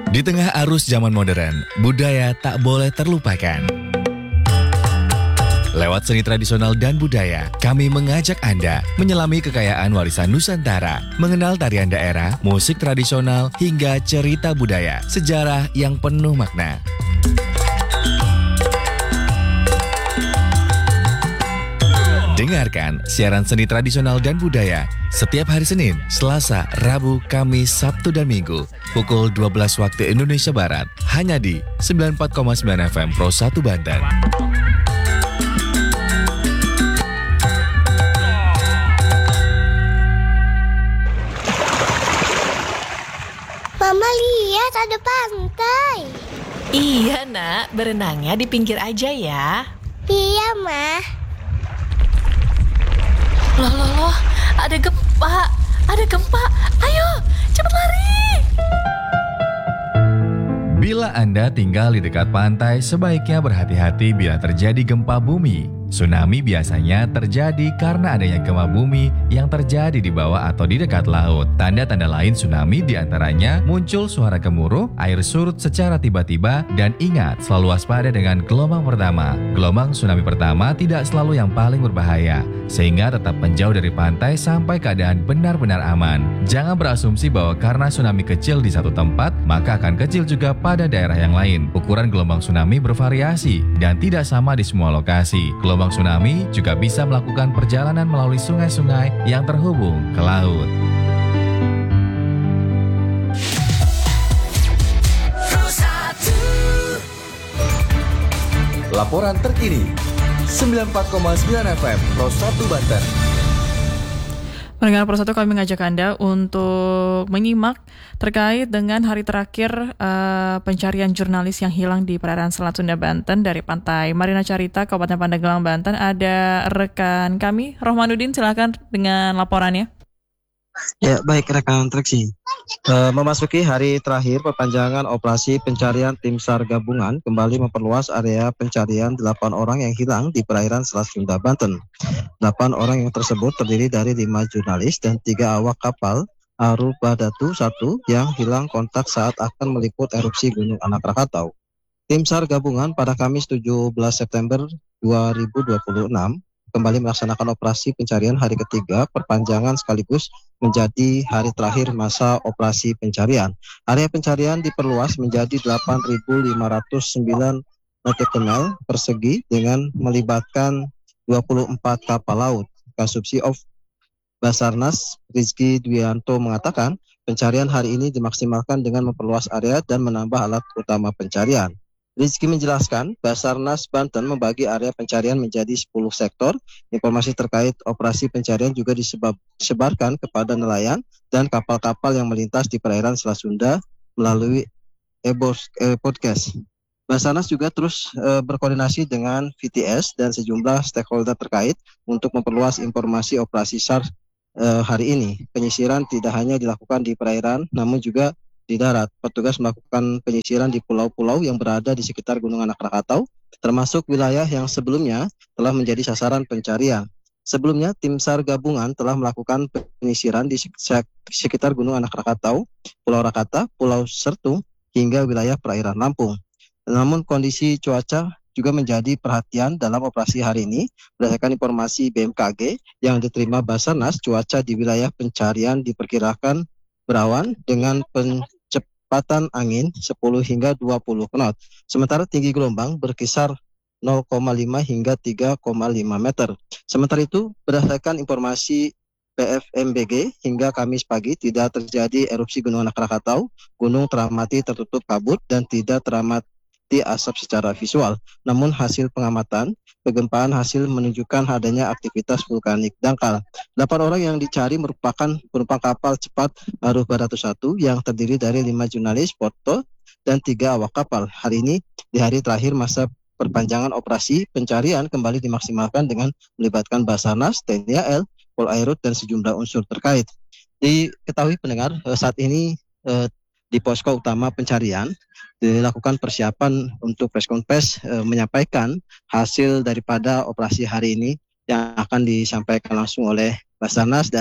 Di tengah arus zaman modern, budaya tak boleh terlupakan. Lewat seni tradisional dan budaya, kami mengajak Anda menyelami kekayaan warisan Nusantara, mengenal tarian daerah, musik tradisional, hingga cerita budaya, sejarah yang penuh makna. Dengarkan siaran seni tradisional dan budaya setiap hari Senin, Selasa, Rabu, Kamis, Sabtu, dan Minggu pukul 12 waktu Indonesia Barat hanya di 94,9 FM Pro 1 Banten. Mama lihat ada pantai. Iya nak, berenangnya di pinggir aja ya. Iya mah. Loh, ada gempa, ayo cepat lari. Bila Anda tinggal di dekat pantai, sebaiknya berhati-hati bila terjadi gempa bumi. Tsunami biasanya terjadi karena adanya gempa bumi yang terjadi di bawah atau di dekat laut. Tanda-tanda lain tsunami diantaranya muncul suara gemuruh, air surut secara tiba-tiba, dan ingat selalu waspada dengan gelombang pertama. Gelombang tsunami pertama tidak selalu yang paling berbahaya, sehingga tetap menjauh dari pantai sampai keadaan benar-benar aman. Jangan berasumsi bahwa karena tsunami kecil di satu tempat, maka akan kecil juga pada daerah yang lain. Ukuran gelombang tsunami bervariasi dan tidak sama di semua lokasi. Gelombang tsunami juga bisa melakukan perjalanan melalui sungai-sungai yang terhubung ke laut. Laporan terkini 94,9 FM Pro 1 Banten. Pendengar Pro 1, kami mengajak Anda untuk menyimak terkait dengan hari terakhir pencarian jurnalis yang hilang di perairan Selat Sunda, Banten dari Pantai Marina Carita, Kabupaten Pandeglang, Banten. Ada rekan kami, Rohmanuddin, silakan dengan laporannya. Ya, baik rekan Triksi. Memasuki hari terakhir perpanjangan operasi pencarian tim SAR gabungan kembali memperluas area pencarian 8 orang yang hilang di perairan Selat Sunda, Banten. 8 orang yang tersebut terdiri dari 5 jurnalis dan 3 awak kapal Aruba Datu 1 yang hilang kontak saat akan meliput erupsi Gunung Anak Rakatau. Tim SAR gabungan pada Kamis 17 September 2026 kembali melaksanakan operasi pencarian hari ketiga perpanjangan sekaligus menjadi hari terakhir masa operasi pencarian. Area pencarian diperluas menjadi 8.509 nautical mile persegi dengan melibatkan 24 kapal laut. Kasubsi of Basarnas Rizky Dwianto mengatakan pencarian hari ini dimaksimalkan dengan memperluas area dan menambah alat utama pencarian. Rizky menjelaskan, Basarnas Banten membagi area pencarian menjadi 10 sektor. Informasi terkait operasi pencarian juga disebarkan kepada nelayan dan kapal-kapal yang melintas di perairan Selat Sunda melalui podcast. Basarnas juga terus berkoordinasi dengan VTS dan sejumlah stakeholder terkait untuk memperluas informasi operasi SAR hari ini. Penyisiran tidak hanya dilakukan di perairan, namun juga di darat. Petugas melakukan penyisiran di pulau-pulau yang berada di sekitar Gunung Anak Rakatau, termasuk wilayah yang sebelumnya telah menjadi sasaran pencarian. Sebelumnya, tim SAR gabungan telah melakukan penyisiran di sekitar Gunung Anak Rakatau, Pulau Rakata, Pulau Sertung, hingga wilayah perairan Lampung. Namun kondisi cuaca juga menjadi perhatian dalam operasi hari ini. Berdasarkan informasi BMKG yang diterima Basarnas, cuaca di wilayah pencarian diperkirakan berawan dengan kecepatan angin 10 hingga 20 knot. Sementara tinggi gelombang berkisar 0,5 hingga 3,5 meter. Sementara itu, berdasarkan informasi PFMBG hingga Kamis pagi tidak terjadi erupsi Gunung Anak Rakatau, gunung teramati tertutup kabut dan tidak teramati asap secara visual. Namun hasil pengamatan kegempaan hasil menunjukkan adanya aktivitas vulkanik dangkal. 8 orang yang dicari merupakan penumpang kapal cepat Aruba Datu 1 yang terdiri dari 5 jurnalis foto dan 3 awak kapal. Hari ini di hari terakhir masa perpanjangan operasi pencarian kembali dimaksimalkan dengan melibatkan Basarnas, TNI AL, Polairut dan sejumlah unsur terkait. Diketahui pendengar, saat ini di posko utama pencarian dilakukan persiapan untuk press conference menyampaikan hasil daripada operasi hari ini yang akan disampaikan langsung oleh Basarnas dan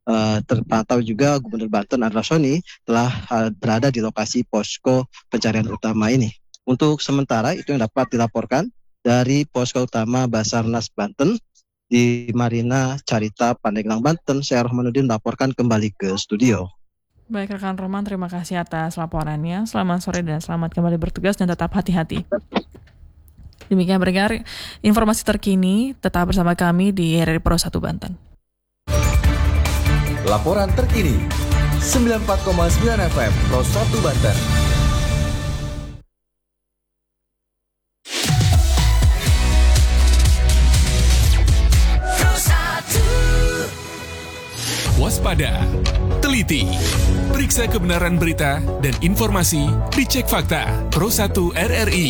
Terpantau juga Gubernur Banten Andra Soni telah berada di lokasi posko pencarian utama ini. Untuk sementara itu yang dapat dilaporkan dari posko utama Basarnas Banten di Marina Carita Pandeglang Banten. Saya Rohmanuddin melaporkan kembali ke studio. Baik rekan Roman, terima kasih atas laporannya. Selamat sore dan selamat kembali bertugas dan tetap hati-hati. Demikian berdengar informasi terkini, tetap bersama kami di RRI Pro 1 Banten. Laporan terkini 94,9 FM Pro 1 Banten. Waspada, teliti, periksa kebenaran berita dan informasi di Cek Fakta Pro 1 RRI.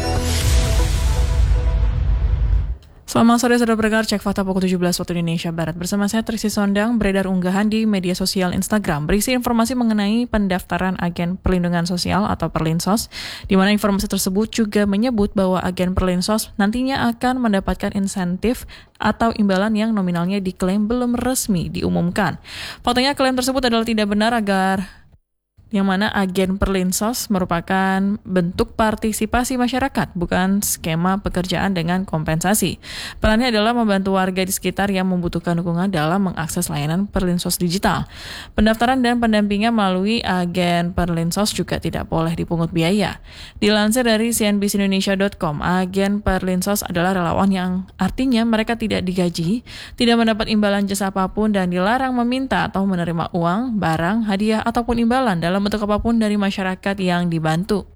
Selamat sore saudara pendengar Cek Fakta pukul 17 waktu Indonesia Barat. Bersama saya Triksi Sondang, beredar unggahan di media sosial Instagram berisi informasi mengenai pendaftaran agen perlindungan sosial atau Perlinsos, di mana informasi tersebut juga menyebut bahwa agen Perlinsos nantinya akan mendapatkan insentif atau imbalan yang nominalnya diklaim belum resmi diumumkan. Faktanya klaim tersebut adalah tidak benar yang mana agen Perlinsos merupakan bentuk partisipasi masyarakat, bukan skema pekerjaan dengan kompensasi. Perannya adalah membantu warga di sekitar yang membutuhkan dukungan dalam mengakses layanan Perlinsos digital. Pendaftaran dan pendampingan melalui agen Perlinsos juga tidak boleh dipungut biaya. Dilansir dari cnbcindonesia.com, agen Perlinsos adalah relawan yang artinya mereka tidak digaji, tidak mendapat imbalan jasa apapun, dan dilarang meminta atau menerima uang, barang, hadiah, ataupun imbalan dalam bentuk apapun dari masyarakat yang dibantu.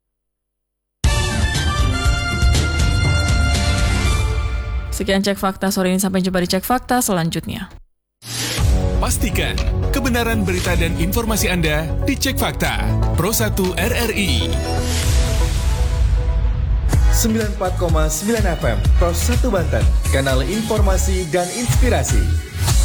Sekian Cek Fakta sore ini, sampai jumpa di Cek Fakta selanjutnya. Pastikan kebenaran berita dan informasi Anda di Cek Fakta Pro 1 RRI. 94,9 FM Pro 1 Banten, kanal informasi dan inspirasi.